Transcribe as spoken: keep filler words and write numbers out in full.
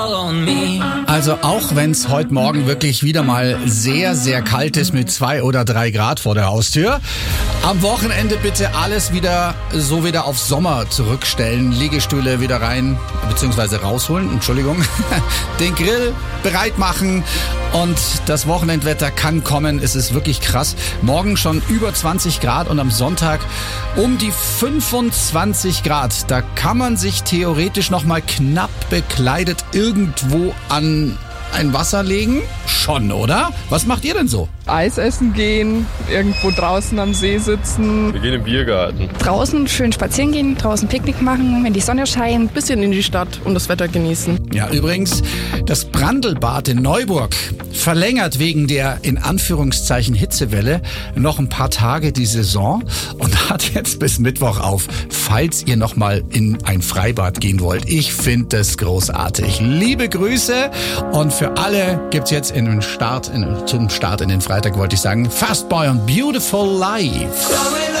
Also auch wenn es heute Morgen wirklich wieder mal sehr, sehr kalt ist mit zwei oder drei Grad vor der Haustür, am Wochenende bitte alles wieder so wieder auf Sommer zurückstellen, Liegestühle wieder rein, beziehungsweise rausholen, Entschuldigung, den Grill bereit machen und das Wochenendwetter kann kommen, es ist wirklich krass. Morgen schon über zwanzig Grad und am Sonntag um die fünfundzwanzig Grad. Da kann man sich theoretisch noch mal knapp bekleidet irgendwo an ein Wasser legen? Schon, oder? Was macht ihr denn so? Eis essen gehen, irgendwo draußen am See sitzen. Wir gehen im Biergarten. Draußen schön spazieren gehen, draußen Picknick machen, wenn die Sonne scheint. Bisschen in die Stadt und das Wetter genießen. Ja, übrigens, das Brandlbad in Neuburg verlängert wegen der in Anführungszeichen Hitzewelle noch ein paar Tage die Saison und hat jetzt bis Mittwoch auf, falls ihr noch mal in ein Freibad gehen wollt. Ich finde das großartig. Liebe Grüße und für alle gibt's jetzt in den Start, in, zum Start in den Freitag wollte ich sagen, Fastboy und Beautiful Life.